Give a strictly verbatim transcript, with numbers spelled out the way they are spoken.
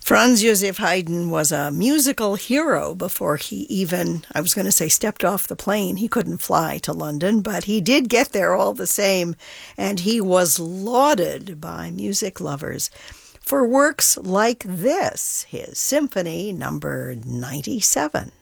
Franz Joseph Haydn was a musical hero before he even, I was going to say, stepped off the plane. He couldn't fly to London, but he did get there all the same, and he was lauded by music lovers for works like this, his Symphony Number ninety-seven.